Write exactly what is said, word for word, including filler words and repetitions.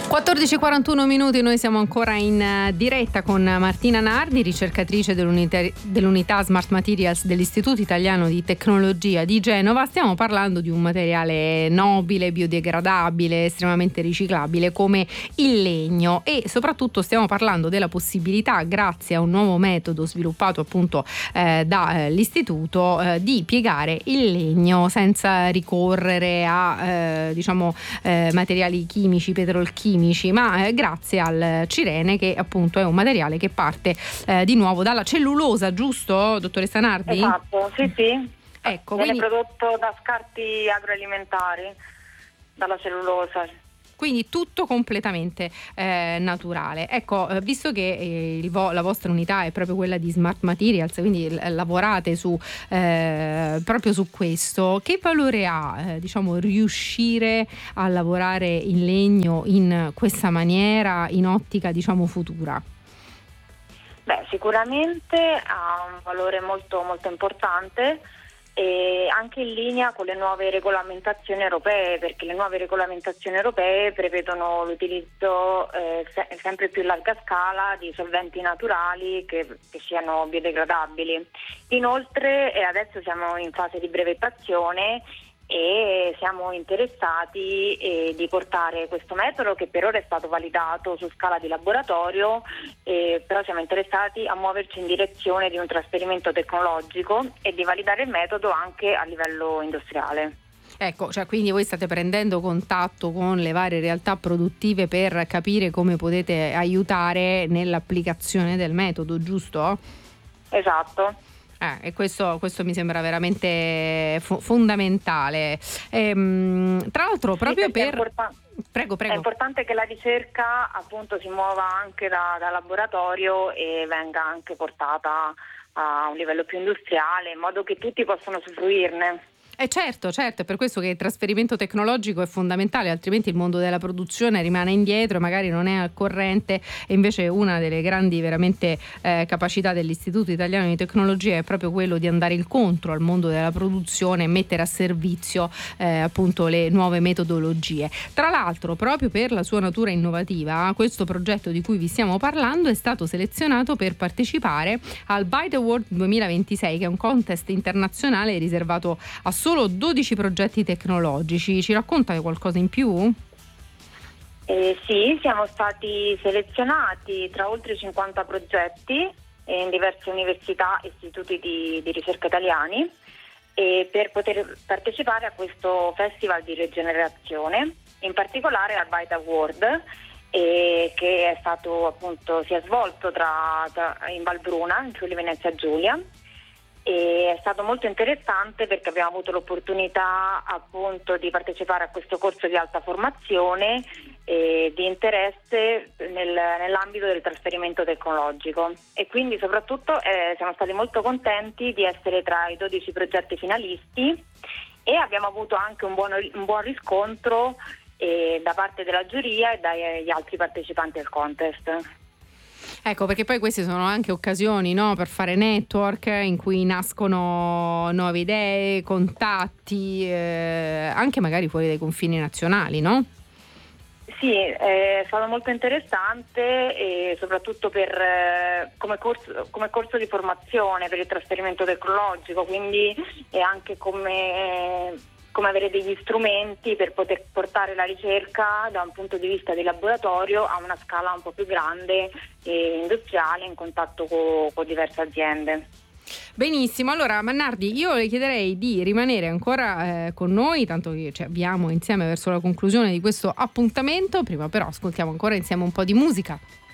quattordici e quarantuno minuti, noi siamo ancora in diretta con Martina Nardi, ricercatrice dell'unità, dell'unità Smart Materials dell'Istituto Italiano di Tecnologia di Genova. Stiamo parlando di un materiale nobile, biodegradabile, estremamente riciclabile come il legno, e soprattutto stiamo parlando della possibilità, grazie a un nuovo metodo sviluppato appunto eh, dall'Istituto, eh, di piegare il legno senza ricorrere a eh, diciamo eh, materiali chimici, petrolchimici, ma eh, grazie al cirene, che appunto è un materiale che parte eh, di nuovo dalla cellulosa, giusto, dottoressa Nardi? Esatto, sì sì. Ecco, viene quindi, prodotto da scarti agroalimentari, dalla cellulosa. Quindi tutto completamente eh, naturale. Ecco, eh, visto che eh, il vo- la vostra unità è proprio quella di Smart Materials, quindi l- lavorate su eh, proprio su questo, che valore ha eh, diciamo riuscire a lavorare in legno in questa maniera, in ottica diciamo futura? Beh, sicuramente ha un valore molto molto importante, e anche in linea con le nuove regolamentazioni europee, perché le nuove regolamentazioni europee prevedono l'utilizzo eh, se- sempre più larga scala di solventi naturali che, che siano biodegradabili. Inoltre eh, adesso siamo in fase di brevettazione e siamo interessati eh, di portare questo metodo, che per ora è stato validato su scala di laboratorio, eh, però siamo interessati a muoverci in direzione di un trasferimento tecnologico e di validare il metodo anche a livello industriale. Ecco, cioè quindi voi state prendendo contatto con le varie realtà produttive per capire come potete aiutare nell'applicazione del metodo, giusto? Esatto. Eh, e questo, questo mi sembra veramente fu- fondamentale. Ehm, tra l'altro proprio sì, per... È, importan- prego, prego. è importante che la ricerca appunto si muova anche da, da laboratorio e venga anche portata a un livello più industriale, in modo che tutti possano usufruirne. Eh certo, certo, è per questo che il trasferimento tecnologico è fondamentale, altrimenti il mondo della produzione rimane indietro, magari non è al corrente, e invece una delle grandi veramente eh, capacità dell'Istituto Italiano di Tecnologia è proprio quello di andare incontro al mondo della produzione e mettere a servizio eh, appunto le nuove metodologie. Tra l'altro, proprio per la sua natura innovativa, questo progetto di cui vi stiamo parlando è stato selezionato per partecipare al Byte Award duemilaventisei, che è un contest internazionale riservato a solo dodici progetti tecnologici. Ci racconta qualcosa in più? Eh, sì, siamo stati selezionati tra oltre cinquanta progetti in diverse università e istituti di, di ricerca italiani, e per poter partecipare a questo festival di rigenerazione, in particolare al Byte Award, eh, che è stato appunto si è svolto tra, tra, in Valbruna, in Friuli Venezia Giulia. E è stato molto interessante perché abbiamo avuto l'opportunità appunto di partecipare a questo corso di alta formazione eh, di interesse nel, nell'ambito del trasferimento tecnologico, e quindi soprattutto eh, siamo stati molto contenti di essere tra i dodici progetti finalisti, e abbiamo avuto anche un buon, un buon riscontro eh, da parte della giuria e dagli altri partecipanti al contest. Ecco, perché poi queste sono anche occasioni, no, per fare network, in cui nascono nuove idee, contatti, eh, anche magari fuori dai confini nazionali, no? Sì, è stato molto interessante, e soprattutto per, eh, come, corso, come corso di formazione per il trasferimento tecnologico, quindi è anche come... come avere degli strumenti per poter portare la ricerca da un punto di vista di laboratorio a una scala un po' più grande e industriale, in contatto con, con diverse aziende. Benissimo, allora Mannardi, io le chiederei di rimanere ancora eh, con noi, tanto che ci avviamo insieme verso la conclusione di questo appuntamento. Prima però ascoltiamo ancora insieme un po' di musica.